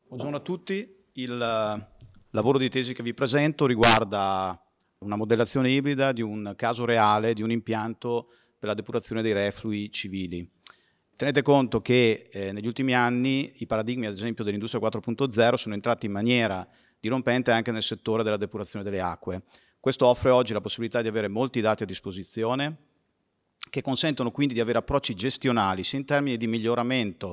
Buongiorno a tutti. Il lavoro di tesi che vi presento riguarda una modellazione ibrida di un caso reale di un impianto per la depurazione dei reflui civili. Tenete conto che negli ultimi anni i paradigmi, ad esempio, dell'industria 4.0 sono entrati in maniera dirompente anche nel settore della depurazione delle acque. Questo offre oggi la possibilità di avere molti dati a disposizione che consentono quindi di avere approcci gestionali sia in termini di miglioramento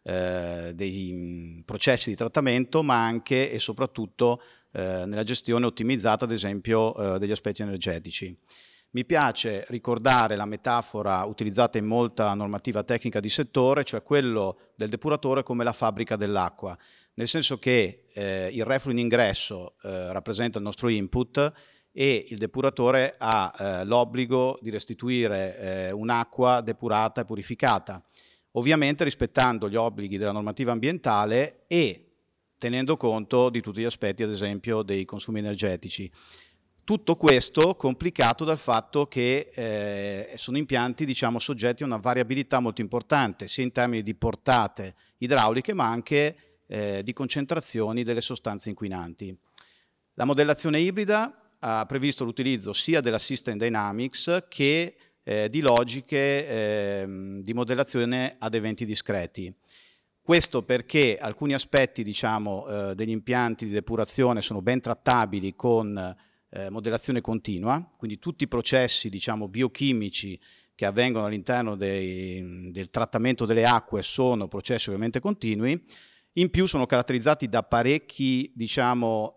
dei processi di trattamento, ma anche e soprattutto nella gestione ottimizzata, ad esempio, degli aspetti energetici. Mi piace ricordare la metafora utilizzata in molta normativa tecnica di settore, cioè quello del depuratore come la fabbrica dell'acqua, nel senso che il refluo in ingresso rappresenta il nostro input e il depuratore ha l'obbligo di restituire un'acqua depurata e purificata, ovviamente rispettando gli obblighi della normativa ambientale e tenendo conto di tutti gli aspetti, ad esempio, dei consumi energetici. Tutto questo complicato dal fatto che sono impianti, diciamo, soggetti a una variabilità molto importante, sia in termini di portate idrauliche, ma anche di concentrazioni delle sostanze inquinanti. La modellazione ibrida ha previsto l'utilizzo sia della System Dynamics che di logiche di modellazione ad eventi discreti. Questo perché alcuni aspetti, diciamo, degli impianti di depurazione sono ben trattabili con modellazione continua, quindi tutti i processi, diciamo, biochimici che avvengono all'interno del trattamento delle acque sono processi ovviamente continui. In più sono caratterizzati da parecchi, diciamo,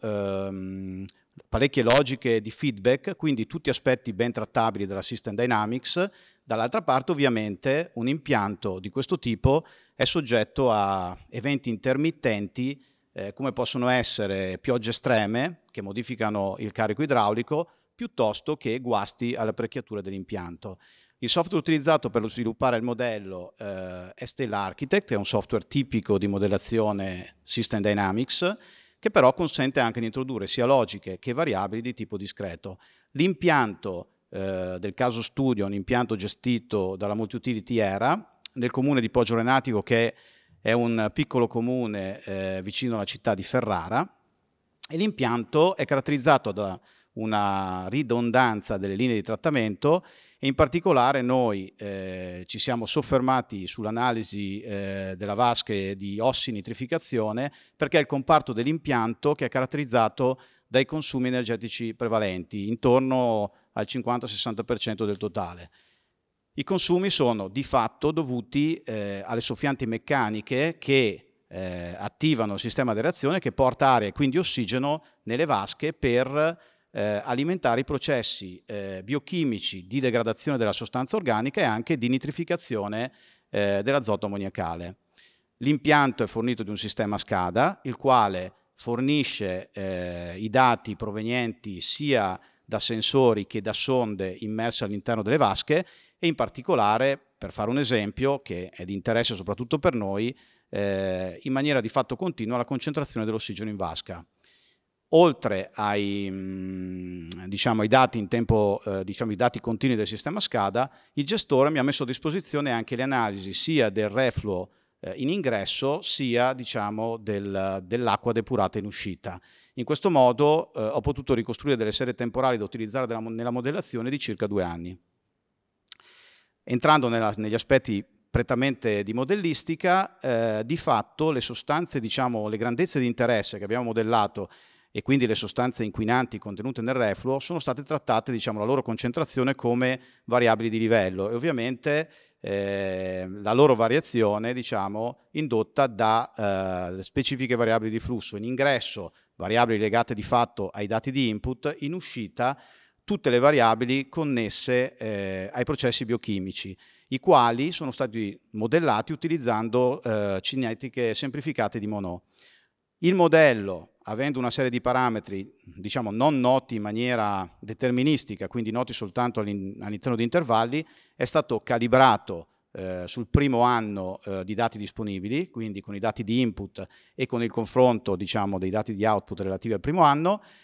parecchie logiche di feedback, quindi tutti aspetti ben trattabili della System Dynamics. Dall'altra parte, ovviamente, un impianto di questo tipo è soggetto a eventi intermittenti come possono essere piogge estreme che modificano il carico idraulico, piuttosto che guasti alle apparecchiature dell'impianto. Il software utilizzato per sviluppare il modello è Stella Architect, è un software tipico di modellazione System Dynamics, che però consente anche di introdurre sia logiche che variabili di tipo discreto. L'impianto del caso studio è un impianto gestito dalla Multiutility ERA nel comune di Poggio Renatico, che è un piccolo comune vicino alla città di Ferrara, e l'impianto è caratterizzato da una ridondanza delle linee di trattamento e in particolare noi ci siamo soffermati sull'analisi della vasche di ossinitrificazione perché è il comparto dell'impianto che è caratterizzato dai consumi energetici prevalenti, intorno al 50-60% del totale. I consumi sono di fatto dovuti alle soffianti meccaniche che attivano il sistema di reazione che porta aria e quindi ossigeno nelle vasche per alimentare i processi biochimici di degradazione della sostanza organica e anche di nitrificazione dell'azoto ammoniacale. L'impianto è fornito di un sistema SCADA, il quale fornisce i dati provenienti sia da sensori che da sonde immerse all'interno delle vasche e in particolare, per fare un esempio che è di interesse soprattutto per noi, in maniera di fatto continua la concentrazione dell'ossigeno in vasca. Oltre ai dati in tempo, i dati continui del sistema SCADA, il gestore mi ha messo a disposizione anche le analisi sia del refluo in ingresso sia dell'acqua depurata in uscita. In questo modo ho potuto ricostruire delle serie temporali da utilizzare nella modellazione di circa 2 anni. Entrando negli aspetti prettamente di modellistica, di fatto le sostanze, le grandezze di interesse che abbiamo modellato e quindi le sostanze inquinanti contenute nel refluo sono state trattate, la loro concentrazione come variabili di livello e ovviamente la loro variazione, indotta da specifiche variabili di flusso. In ingresso, variabili legate di fatto ai dati di input, in uscita tutte le variabili connesse ai processi biochimici, i quali sono stati modellati utilizzando cinetiche semplificate di Monod. Il modello, avendo una serie di parametri, non noti in maniera deterministica, quindi noti soltanto all'interno di intervalli, è stato calibrato sul primo anno di dati disponibili, quindi con i dati di input e con il confronto dei dati di output relativi al primo anno,